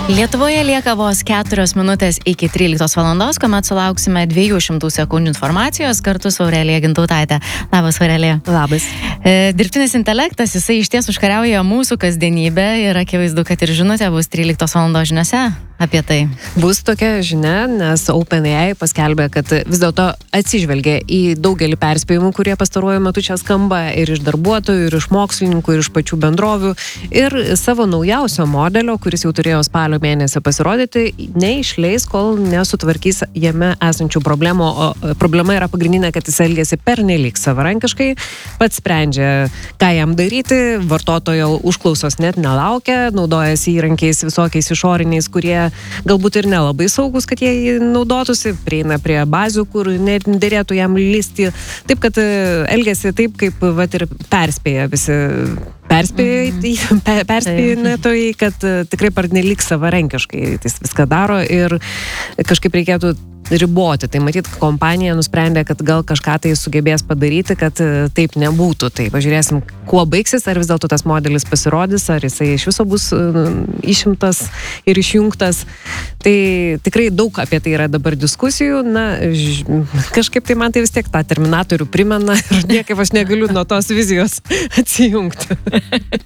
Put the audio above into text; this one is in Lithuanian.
Lietuvoje lieka vos 4 minutės iki 13 valandos, kuomet sulauksime 200 sekundžių informacijos kartu su Aurelija Gintautaitė. Labas, Aurelija. Labas. Dirbtinis intelektas, jisai išties užkariauja mūsų kasdienybę ir akivaizdu, kad ir žinutė bus 13 valandos žiniose apie tai. Bus tokia žinia, nes OpenAI paskelbė, kad vis dėlto atsižvelgia į daugelį perspėjimų, kurie pastaruoju metu čia skamba ir iš darbuotojų, ir iš mokslininkų, ir iš pačių bendrovių. Ir savo naujausio modelio, kuris jau turėjo spalio mėnesį pasirodyti, neišleis, kol nesutvarkys jame esančių problemų. O problema yra pagrindinė, kad jis elgiasi pernelyg savarankiškai, pats sprendžia, ką jam daryti, vartotojo užklausos net nelaukia, naudojasi įrankiais visokiais išoriniais, kurie galbūt ir nelabai saugus, kad jie naudotųsi, prieina prie bazių, kur nedėrėtų jam listi. Taip, kad elgiasi taip, kaip vat ir perspėja visi perspėjai, kad tikrai pernelyg savarankiškai jis viską daro ir kažkaip reikėtų riboti. Tai matyt, kompanija nusprendė, kad gal kažką tai sugebės padaryti, kad taip nebūtų. Tai pažiūrėsim, kuo baigsis, ar vis dėlto tas modelis pasirodys, ar jisai iš viso bus išimtas ir išjungtas. Tai tikrai daug apie tai yra dabar diskusijų. Na, kažkaip tai man tai vis tiek tą Terminatorių primena ir niekaip aš negaliu nuo tos vizijos atsijungti.